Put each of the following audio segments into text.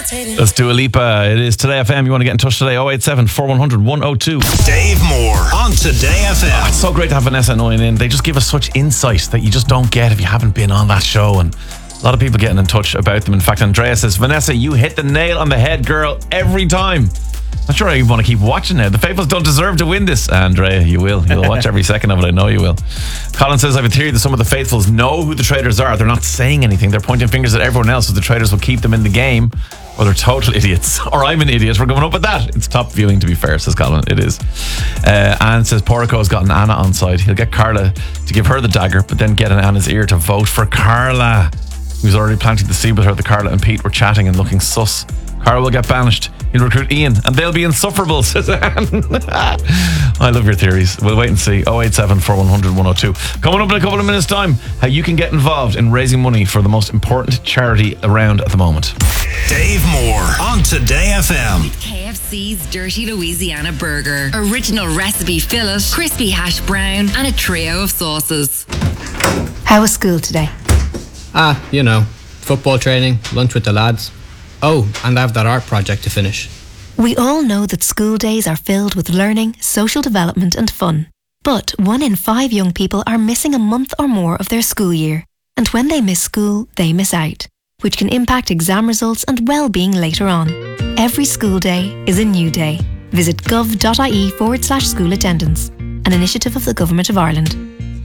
Let's do a Lipa. It is Today FM. You want to get in touch today? 087 4100 102. Dave Moore on Today FM. It's so great to have Vanessa and Owen in. They just give us such insight that you just don't get if you haven't been on that show. And a lot of people getting in touch about them. In fact, Andrea says, Vanessa, you hit the nail on the head, girl, every time. Not sure I want to keep watching now. The Faithfuls don't deserve to win this. Andrea, you will. You'll watch every second of it. I know you will. Colin says, I have a theory that some of the Faithfuls know who the traitors are. They're not saying anything. They're pointing fingers at everyone else, so the traitors will keep them in the game. Or they're total idiots. Or I'm an idiot. We're going up with that. It's top viewing, to be fair, says Colin. It is. Anne says, Porrico's gotten Anna on side. He'll get Carla to give her the dagger, but then get in Anna's ear to vote for Carla. He was already planting the seed with her that Carla and Pete were chatting and looking sus. Carla will get banished. He'll recruit Ian and they'll be insufferable, says Anne. I love your theories. We'll wait and see. 087 4100 102. Coming up in a couple of minutes' time, how you can get involved in raising money for the most important charity around at the moment. Dave Moore on Today FM. KFC's Dirty Louisiana Burger. Original recipe fillet, crispy hash brown, and a trio of sauces. How was school today? You know, football training, lunch with the lads. Oh, and I have that art project to finish. We all know that school days are filled with learning, social development and fun. But 1 in 5 young people are missing a month or more of their school year. And when they miss school, they miss out, which can impact exam results and well-being later on. Every school day is a new day. Visit gov.ie/school attendance, an initiative of the Government of Ireland.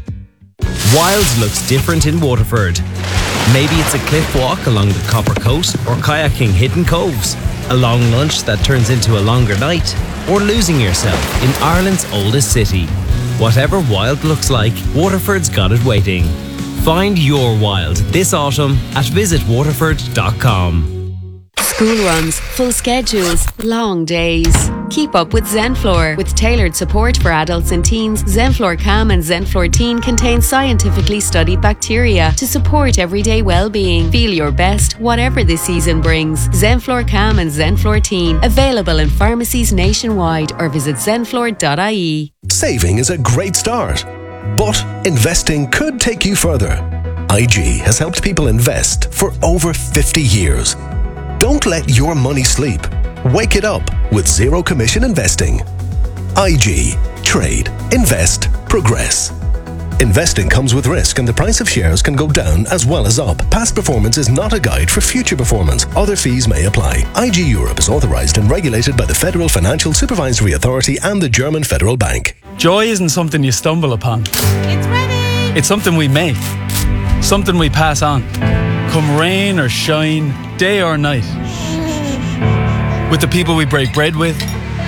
Wilds looks different in Waterford. Maybe it's a cliff walk along the Copper Coast or kayaking hidden coves, a long lunch that turns into a longer night, or losing yourself in Ireland's oldest city. Whatever Wild looks like, Waterford's got it waiting. Find your Wild this autumn at visitwaterford.com. School runs, full schedules, long days. Keep up with Zenflor. With tailored support for adults and teens, Zenflor Calm and Zenflor Teen contain scientifically studied bacteria to support everyday well-being. Feel your best, whatever the season brings. Zenflor Calm and Zenflor Teen. Available in pharmacies nationwide or visit zenflor.ie. Saving is a great start, but investing could take you further. IG has helped people invest for over 50 years. Don't let your money sleep. Wake it up with zero commission investing. IG. Trade. Invest. Progress. Investing comes with risk and the price of shares can go down as well as up. Past performance is not a guide for future performance. Other fees may apply. IG Europe is authorised and regulated by the Federal Financial Supervisory Authority and the German Federal Bank. Joy isn't something you stumble upon. It's ready! It's something we make. Something we pass on. Come rain or shine, day or night. With the people we break bread with,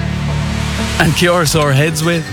and cure sore heads with,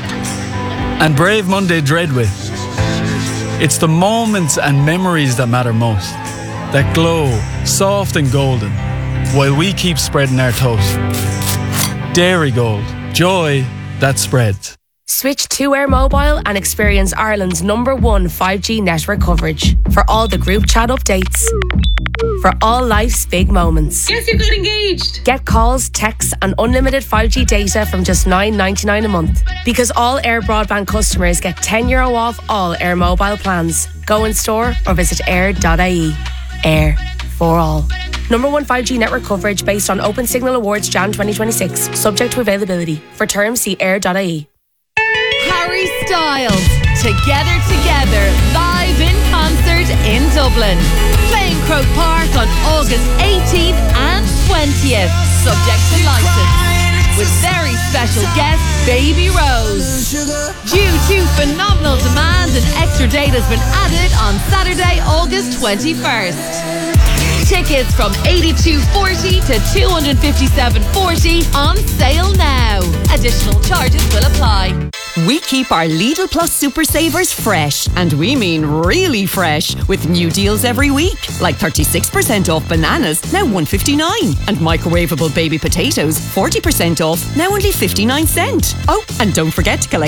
and brave Monday dread with. It's the moments and memories that matter most, that glow soft and golden, while we keep spreading our toast. Dairy Gold, joy that spreads. Switch to Air Mobile and experience Ireland's #1 5G network coverage for all the group chat updates. For all life's big moments. Guess you got engaged. Get calls, texts and unlimited 5G data from just $9.99 a month. Because all Air broadband customers get €10 off all Air Mobile plans. Go in store or visit air.ie. Air for all. #1 5G network coverage based on Open Signal Awards Jan 2026. Subject to availability. For terms, see air.ie. Harry Styles, Together, live in concert in Dublin. Playing Croke Park on August 18th and 20th, subject to licence. With very special guest, Baby Rose. Due to phenomenal demand, an extra date has been added on Saturday, August 21st. Tickets from $82.40 to $257.40 on sale now. Additional charges will apply. We keep our Lidl Plus Super Savers fresh, and we mean really fresh, with new deals every week. Like 36% off bananas, now $1.59. And microwavable baby potatoes, 40% off, now only 59 cents. Oh, and don't forget to collect